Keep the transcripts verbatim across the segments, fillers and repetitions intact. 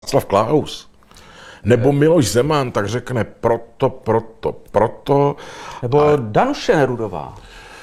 Václav Klaus nebo Miloš Zeman, tak řekne proto, proto, proto. Nebo a... Danuše Nerudová.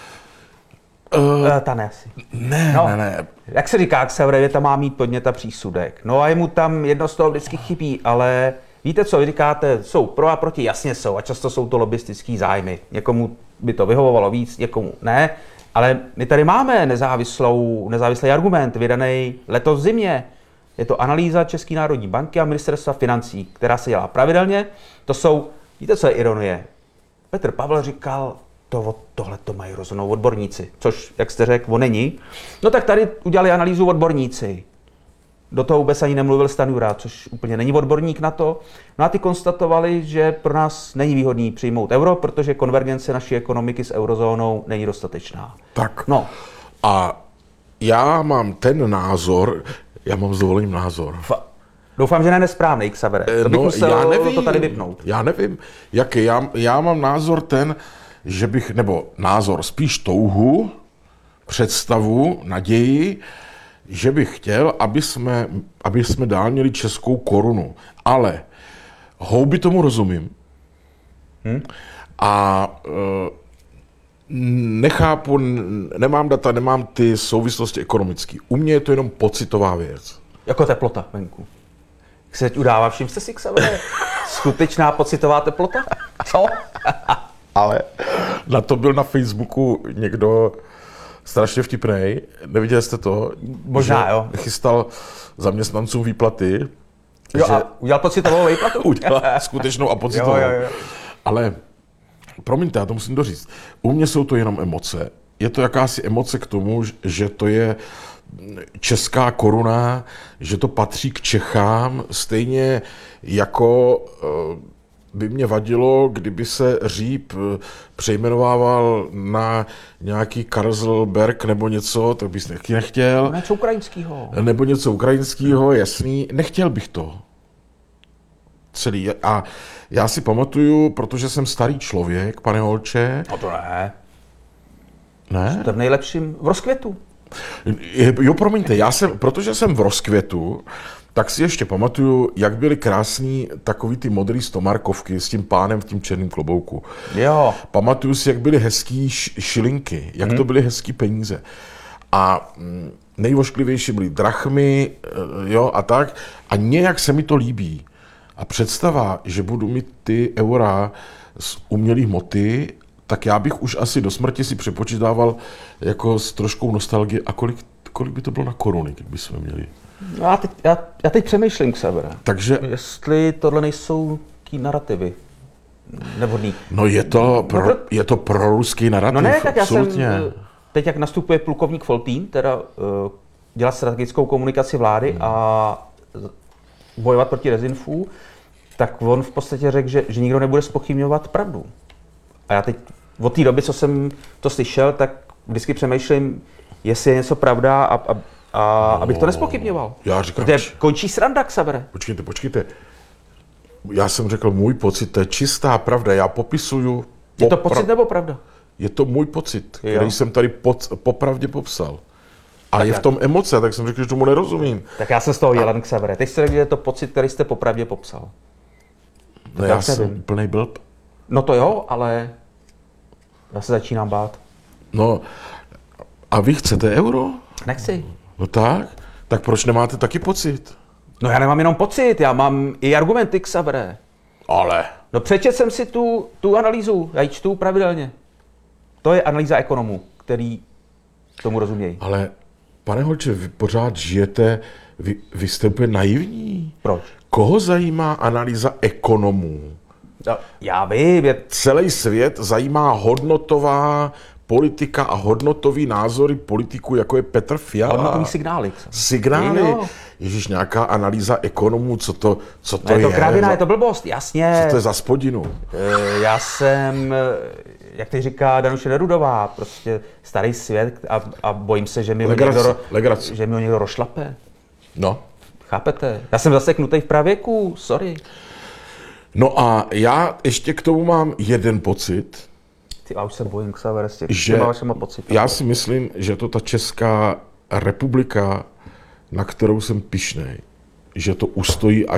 Uh, ta ne asi. Ne, no, ne, ne. Jak se říká, Xaverevě tam má mít podnět a přísudek. No a jemu tam jedno z toho vždycky chybí, ale víte, co vy říkáte, jsou pro a proti, jasně jsou a často jsou to lobbystický zájmy. Někomu by to vyhovovalo víc, někomu ne, ale my tady máme nezávislou, nezávislý argument vydaný letos v zimě. Je to analýza České národní banky a ministerstva financí, která se dělá pravidelně. To jsou, víte, co je ironie? Petr Pavel říkal, to, tohle to mají rozhodnout odborníci, což, jak jste řekl, on není. No tak tady udělali analýzu odborníci. Do toho vůbec ani nemluvil Stanjura, což úplně není odborník na to. No a ty konstatovali, že pro nás není výhodný přijmout euro, protože konvergence naší ekonomiky s eurozónou není dostatečná. Tak. No. A já mám ten názor, já mám s dovolením názor. Fa- Doufám, že ne nesprávnej, Xavere. To bych no, musel já nevím, to tady vypnout. Já nevím, jaký. Já, já mám názor ten, že bych, nebo názor, spíš touhu, představu, naději, že bych chtěl, aby jsme, aby jsme dál měli českou korunu. Ale houby tomu rozumím. Hmm? A e, nechápu, nemám data, nemám ty souvislosti ekonomické. U mě je to jenom pocitová věc. Jako teplota venku. Jak se teď udává, všim jste si, Xavere? Skutečná pocitová teplota? Co? Ale na to byl na Facebooku někdo strašně vtipnej. Neviděli jste to? Možná, jo. Chystal zaměstnancům výplaty. Jo, že... a udělal pocitovou výplatu? Udělal skutečnou a pocitovou. Jo, jo, jo. Ale promiňte, já to musím doříct. U mě jsou to jenom emoce. Je to jakási emoce k tomu, že to je česká koruna, že to patří k Čechám, stejně jako by mě vadilo, kdyby se Říp přejmenovával na nějaký Karlsberg nebo něco, tak bys taky nechtěl. Něco ukrajinského. Nebo něco ukrajinského, jasný. Nechtěl bych to. Celý. A já si pamatuju, protože jsem starý člověk, pane Holče. No to ne. Ne? Jste v nejlepším, v rozkvětu. Jo, promiňte, já jsem, protože jsem v rozkvětu, tak si ještě pamatuju, jak byly krásný takový ty modrý stomarkovky s tím pánem v tím černým klobouku. Jo. Pamatuju si, jak byly hezký šilinky, jak hmm. to byly hezký peníze. A nejvošklivější byly drachmy, jo, a tak. A nějak se mi to líbí. A představa, že budu mít ty eura z umělý hmoty, tak já bych už asi do smrti si přepočítával jako s troškou nostalgie. A kolik, kolik by to bylo na koruny, kdyby jsme měli? Já teď, já, já teď přemýšlím, Xavere. Takže... Jestli tohle nejsou ký narrativy nevhodný. No je to, pro, no, je to proruský narrativ, no ne, tak já absolutně. Jsem, teď jak nastupuje plukovník Foltín, teda uh, dělat strategickou komunikaci vlády hmm. a bojovat proti dezinfů, tak on v podstatě řekl, že, že nikdo nebude zpochybňovat pravdu. A já teď od té doby, co jsem to slyšel, tak vždycky přemýšlím, jestli je něco pravda a, a, a no, abych to nespochybňoval. Já říkám, protože končí sranda, Xavere. Počkejte, počkejte. Já jsem řekl, můj pocit, to je čistá pravda. Já popisuju... Je to pocit nebo pravda? Je to můj pocit, který jo. jsem tady pod, popravdě popsal. A tak je jak? v tom emoce, tak jsem řekl, že tomu nerozumím. Tak já jsem z toho jelen, Xavere. Teď jste řekl, že je to pocit, který jste popravdě popsal. No já jsem plnej blb. No to jo, ale já se začínám bát. No, a vy chcete euro? Nechci. No tak, tak proč nemáte taky pocit? No já nemám jenom pocit, já mám i argumenty, Xavere. Ale. No přečet jsem si tu, tu analýzu, já ji čtu pravidelně. To je analýza ekonomů, který tomu rozumějí. Ale, pane Holče, vy pořád žijete, vy, vy jste úplně naivní. Proč? Koho zajímá analýza ekonomů? No, já vím. Je... Celý svět zajímá hodnotová politika a hodnotový názory politiků, jako je Petr Fiala. Hodnotový signály. Signály? Ježíš, nějaká analýza ekonomů, co to, co to no, je? je to kravina, je to blbost, jasně. Co to je za spodinu? Já jsem, jak teď říká Danuše Nerudová, prostě starý svět a, a bojím se, že mi, ho někdo, že mi ho někdo rošlape. No. Chápete? Já jsem zaseknutý v pravěku, sorry. No a já ještě k tomu mám jeden pocit. Ty, já už se bojím, Xavere, s že těma vašima pocity. Já si myslím, že to ta Česká republika, na kterou jsem pyšnej. že to ustojí